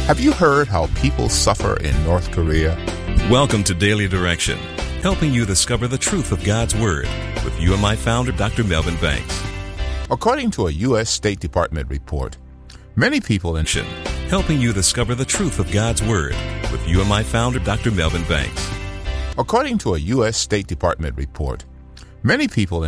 Have you heard how people suffer in North Korea? Welcome to Daily Direction, helping you discover the truth of God's Word with UMI founder Dr. Melvin Banks. According to a U.S. State Department report, many people in helping you discover the truth of God's Word with UMI founder Dr. Melvin Banks. According to a U.S. State Department report, many people